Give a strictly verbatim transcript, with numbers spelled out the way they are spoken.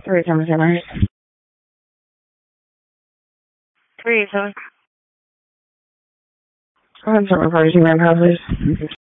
Three seven seven. Three seven. Go ahead, seven five two manpower, please.